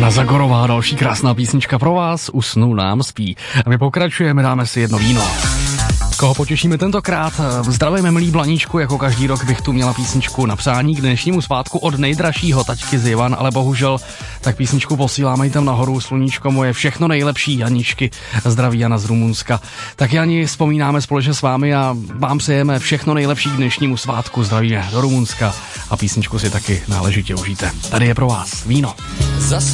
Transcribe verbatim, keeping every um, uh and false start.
Jana Zagorová, další krásná písnička pro vás, Usnul nám spí. A my pokračujeme, dáme si jedno víno. Koho potěšíme tentokrát? Zdravíme, milý Blaníčku, jako každý rok bych tu měla písničku na přání k dnešnímu svátku od nejdražšího taťky z Ivan, ale bohužel tak písničku posíláme tam nahoru, sluníčko moje, všechno nejlepší, Janičky, zdraví Jana z Rumunska. Tak Jani, vzpomínáme společně s vámi a vám přejeme všechno nejlepší k dnešnímu svátku, zdravíme do Rumunska a písničku si taky náležitě užijte. Tady je pro vás víno. Zase